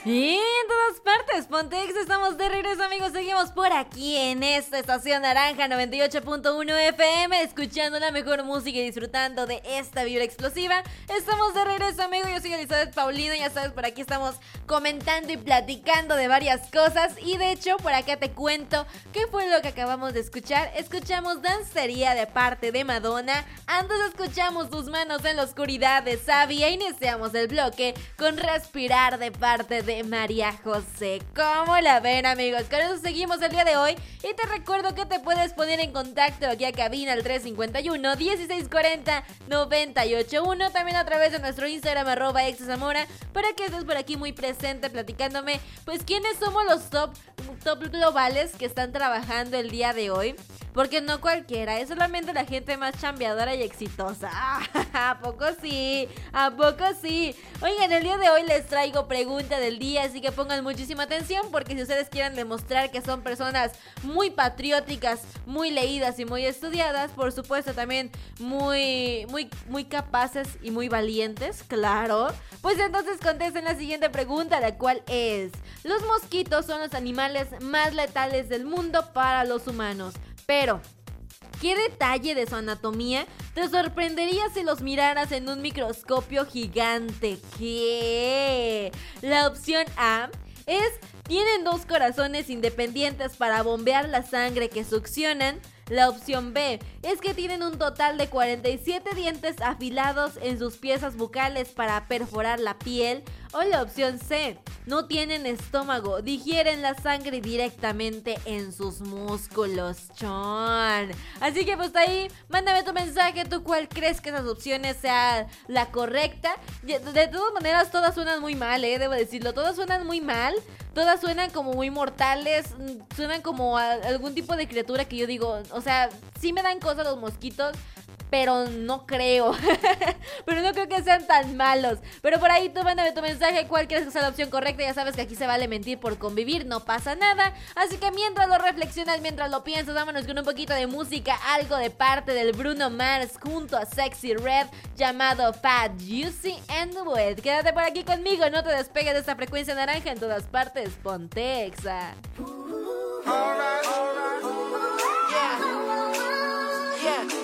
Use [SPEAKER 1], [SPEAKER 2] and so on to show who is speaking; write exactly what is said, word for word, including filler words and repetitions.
[SPEAKER 1] Y en todas partes, Pontex, estamos de regreso, amigos. Seguimos por aquí en esta estación naranja noventa y ocho punto uno F M, escuchando la mejor música y disfrutando de esta vibra explosiva. Estamos de regreso, amigos. Yo soy Elizabeth Paulino, ya sabes, por aquí estamos comentando y platicando de varias cosas. Y de hecho, por acá te cuento qué fue lo que acabamos de escuchar. Escuchamos Dancería de parte de Madonna. Antes escuchamos Tus manos en la oscuridad de Sabi. E iniciamos el bloque con Respirar de parte de María José. ¿Cómo la ven, amigos? Con eso seguimos el día de hoy. Y te recuerdo que te puedes poner en contacto aquí a cabina al tres cincuenta y uno, dieciséis cuarenta, noventa y ocho uno. También a través de nuestro Instagram, arroba exazamora, para que estés por aquí muy presente platicándome, pues, quiénes somos los top, top globales que están trabajando el día de hoy. Porque no cualquiera, es solamente la gente más chambeadora y exitosa. ¿A poco sí? ¿A poco sí? Oigan, el día de hoy les traigo pregunta del día, así que pongan muchísima atención, porque si ustedes quieren demostrar que son personas muy patrióticas, muy leídas y muy estudiadas, por supuesto también muy, muy, muy capaces y muy valientes, claro, pues entonces contesten la siguiente pregunta, la cual es: los mosquitos son los animales más letales del mundo para los humanos. Pero, ¿qué detalle de su anatomía te sorprendería si los miraras en un microscopio gigante? ¿Qué? La opción A es: tienen dos corazones independientes para bombear la sangre que succionan. La opción B es que tienen un total de cuarenta y siete dientes afilados en sus piezas bucales para perforar la piel. O la opción C: no tienen estómago, digieren la sangre directamente en sus músculos. Chon. Así que pues ahí, mándame tu mensaje, tú cuál crees que esas opciones sea la correcta. De, de todas maneras, todas suenan muy mal, eh, debo decirlo, todas suenan muy mal. Todas suenan como muy mortales, suenan como a algún tipo de criatura que yo digo, o sea, sí me dan cosas los mosquitos, pero no creo. Pero no creo que sean tan malos. Pero por ahí tú mándame tu mensaje, cuál crees que sea la opción correcta. Ya sabes que aquí se vale mentir por convivir, no pasa nada. Así que mientras lo reflexionas, mientras lo piensas, vámonos con un poquito de música. Algo de parte del Bruno Mars junto a Sexy Red, llamado Fat, Juicy and Wet. Quédate por aquí conmigo, no te despegues de esta frecuencia naranja. En todas partes, ponte Exa.
[SPEAKER 2] All right, all right. Yeah. Yeah.